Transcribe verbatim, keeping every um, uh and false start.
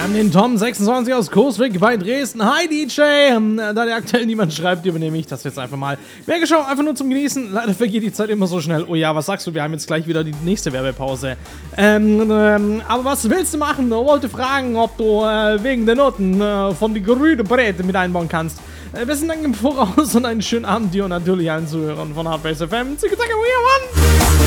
haben den Tom sechsundzwanzig aus Coeswick bei Dresden. Hi D J! Ähm, Da der aktuell niemand schreibt, übernehme ich das jetzt einfach mal. Werbeschau einfach nur zum Genießen. Leider vergeht die Zeit immer so schnell. Oh ja, was sagst du? Wir haben jetzt gleich wieder die nächste Werbepause. Ähm, ähm, aber was willst du machen? Ich wollte fragen, ob du äh, wegen der Noten äh, von die grüne Bräte mit einbauen kannst. Äh, besten Dank im Voraus und einen schönen Abend dir und natürlich allen Zuhörern von Hardbase F M. Zicke, zacke, we are one!